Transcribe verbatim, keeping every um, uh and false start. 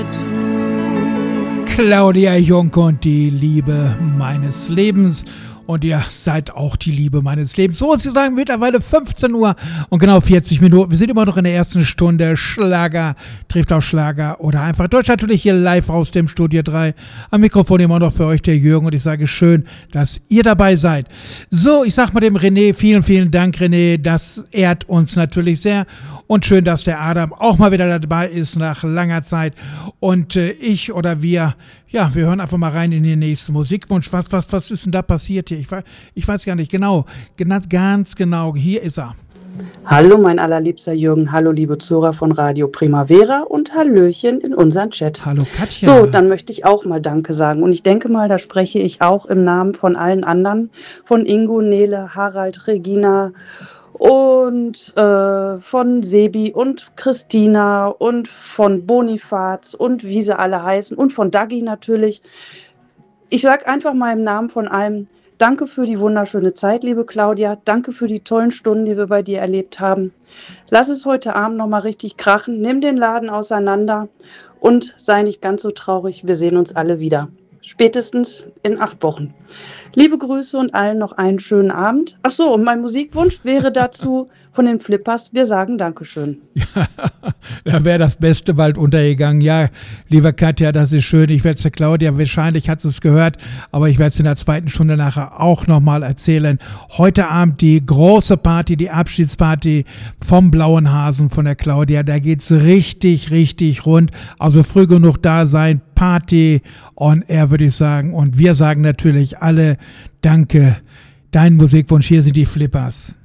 Claudia Jung und die Liebe meines Lebens. Und ihr seid auch die Liebe meines Lebens. So ist es sagen mittlerweile fünfzehn Uhr und genau vierzig Minuten. Wir sind immer noch in der ersten Stunde. Schlager trifft auf Schlager oder einfach Deutsch. Natürlich hier live aus dem Studio drei. Am Mikrofon immer noch für euch der Jürgen. Und ich sage schön, dass ihr dabei seid. So, ich sag mal dem René, vielen, vielen Dank, René. Das ehrt uns natürlich sehr. Und schön, dass der Adam auch mal wieder dabei ist nach langer Zeit. Und äh, ich oder wir, ja, wir hören einfach mal rein in den nächsten Musikwunsch. Was, was, was ist denn da passiert hier? Ich, ich weiß gar nicht genau. Ganz, ganz genau. Hier ist er. Hallo, mein allerliebster Jürgen. Hallo, liebe Zuhörer von Radio Primavera und Hallöchen in unseren Chat. Hallo, Katja. So, dann möchte ich auch mal Danke sagen. Und ich denke mal, da spreche ich auch im Namen von allen anderen. Von Ingo, Nele, Harald, Regina und äh, von Sebi und Christina und von Bonifaz und wie sie alle heißen und von Dagi natürlich. Ich sage einfach mal im Namen von allem danke für die wunderschöne Zeit, liebe Claudia. Danke für die tollen Stunden, die wir bei dir erlebt haben. Lass es heute Abend nochmal richtig krachen. Nimm den Laden auseinander und sei nicht ganz so traurig. Wir sehen uns alle wieder. Spätestens in acht Wochen. Liebe Grüße und allen noch einen schönen Abend. Ach so, und mein Musikwunsch wäre dazu von den Flippers, wir sagen Dankeschön. Ja, da wäre das Beste bald untergegangen. Ja, liebe Katja, das ist schön. Ich werde es der Claudia, wahrscheinlich hat sie es gehört, aber ich werde es in der zweiten Stunde nachher auch nochmal erzählen. Heute Abend die große Party, die Abschiedsparty vom Blauen Hasen von der Claudia. Da geht es richtig, richtig rund. Also früh genug da sein. Party on air, würde ich sagen. Und wir sagen natürlich alle Danke. Dein Musikwunsch, hier sind die Flippers.